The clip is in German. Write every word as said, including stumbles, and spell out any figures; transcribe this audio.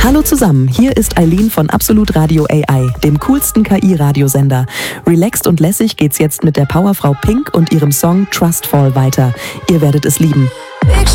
Hallo zusammen, hier ist Eileen von Absolut Radio A I, dem coolsten K I-Radiosender. Relaxed und lässig geht's jetzt mit der Powerfrau Pink und ihrem Song Trustfall weiter. Ihr werdet es lieben.